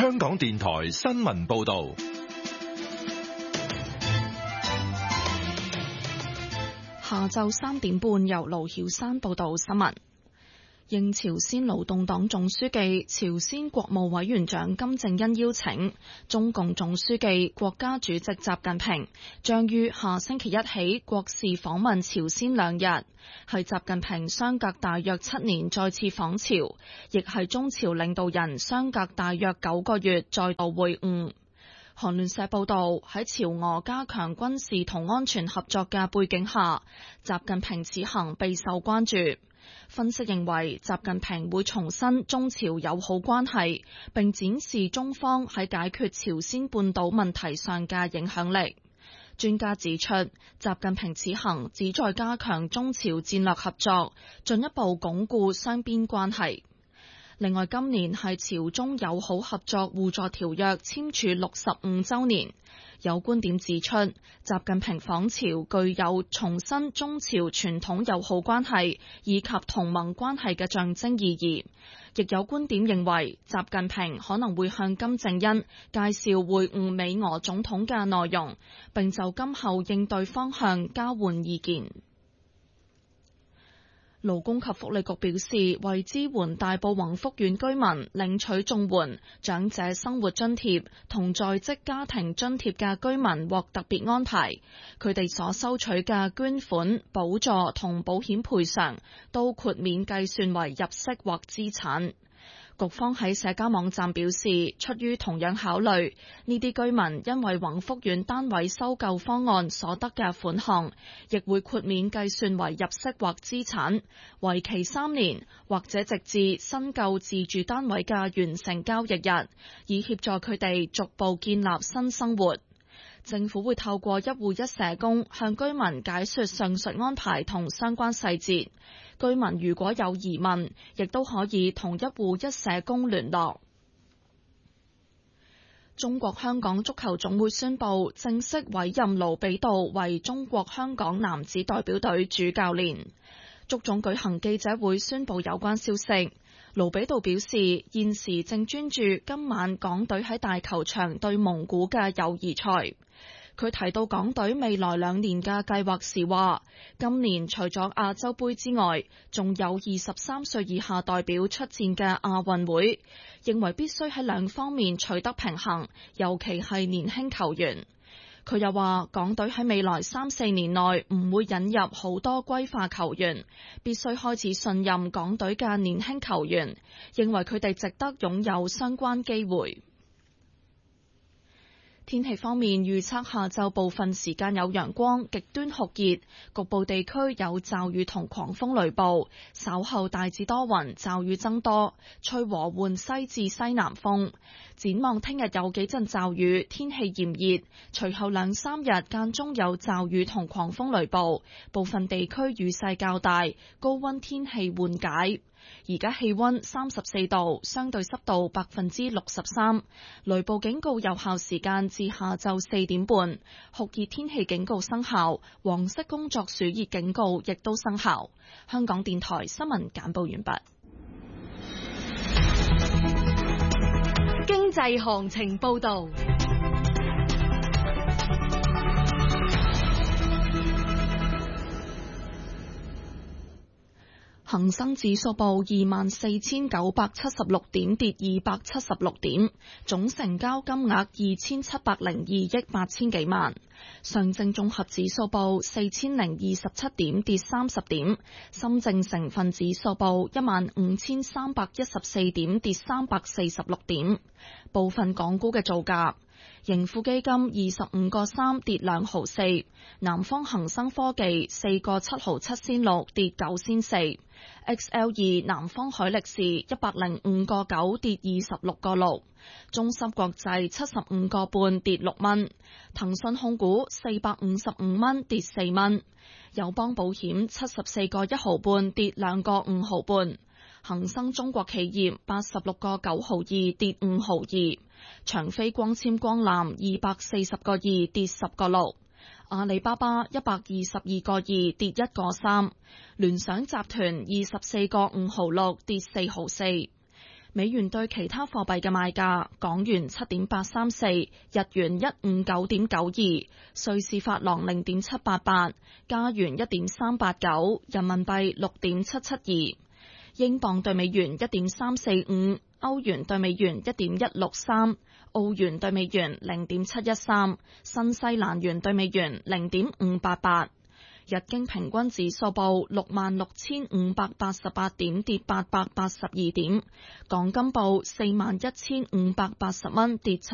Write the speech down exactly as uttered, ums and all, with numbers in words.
香港電台新聞報道。 下晝三點半，由盧曉山報道新聞。應朝鮮勞動黨總書記、朝鮮國務委員長金正恩邀請，中共總書記、國家主席習近平將於下星期一起國事訪問朝鮮兩日，係習近平相隔大約七年再次訪朝，亦係中朝領導人相隔大約九個月再度會晤。韓聯社報道，喺朝俄加強軍事同安全合作嘅背景下，習近平此行備受關注。分析認為，習近平會重申中朝友好關係，並展示中方喺解決朝鮮半島問題上嘅影響力。專家指出，習近平此行旨在加強中朝戰略合作，進一步鞏固雙邊關係。另外，今年係朝中友好合作互助條約簽署六十五週年，有觀點指出，習近平訪朝具有重申中朝傳統友好關係以及同盟關係嘅象徵意義。亦有觀點認為，習近平可能會向金正恩介紹會晤美俄總統嘅內容，並就今後應對方向交換意見。勞工及福利局表示，為支援大埔宏福苑居民領取綜援、長者生活津貼同在職家庭津貼嘅居民獲特別安排，佢哋所收取嘅捐款、補助同保險賠償都豁免計算為入息或資產。局方喺社交網站表示，出於同樣考慮，呢啲居民因為宏福苑單位收購方案所得嘅款項，亦會豁免計算為入息或資產，為期三年，或者直至新購自住單位嘅完成交易日，以協助佢哋逐步建立新生活。政府會透過一戶一社工向居民解說上述安排同相關細節。居民如果有疑問，亦都可以同一戶一社工聯絡。中國香港足球總會宣布正式委任盧比道為中國香港男子代表隊主教練。足總舉行記者會宣布有關消息。盧比道表示，現時正專注今晚港隊喺大球場對蒙古嘅友誼賽。佢提到港隊未來兩年嘅計劃時話，今年除咗亞洲盃之外，仲有二十三歲以下代表出戰嘅亞運會，認為必須喺兩方面取得平衡，尤其係年輕球員。佢又話，港隊喺未來三四年內唔會引入好多歸化球員，必須開始信任港隊嘅年輕球員，認為佢哋值得擁有相關機會。天氣方面，預測下晝部分時間有陽光，極端酷熱，局部地區有驟雨同狂風雷暴，稍後大致多雲，驟雨增多，吹和緩西至西南風。展望聽日有幾陣驟雨，天氣炎熱，隨後兩三日間中有驟雨同狂風雷暴，部分地區雨勢較大，高溫天氣緩解。而家氣溫三十四度，相對濕度百分之六十三，雷暴警告有效時間至下晝四點半，酷熱天氣警告生效，黃色工作暑熱警告亦都生效。香港電台新聞簡報完畢。 經濟行情報道。 恒生指數報二萬四千九百七十六點，跌二百七十六點，總成交金額二千七百零二億八千幾萬。上證綜合指數報四千零二十七點，跌三十點。深證成分指數報一萬五千三百一十四點，跌三百四十六點。部分港股嘅造價。盈富基金二十五個三跌兩毫四，南方恒生科技四個七毫七仙六跌九仙四 ，X L 二南方海力士一百零五個九跌二十六個六，中芯國際七十五個半跌六蚊，騰訊控股四百五十五蚊跌四蚊，友邦保險七十四個一毫半跌兩個五毫半。恒生中國企業八十六個九毫二跌五毫二，長飛光纖光纜二百四十個二跌十個六，阿里巴巴一百二十二個二跌一個三，聯想集團二十四個五毫六跌四毫四。 美元對其他貨幣嘅賣價：港元七點八三四，日元一五九點九二，瑞士法郎零點七八八，加元一點三八九，人民幣六點七七二，英鎊對美元一點三四五，歐元對美元一點一六三，澳元對美元零點七一三，新西蘭元對美元零點五八八。日經平均指數報六萬六千五百八十八點，跌八百八十二點。港金報四萬一千五百八十蚊，跌七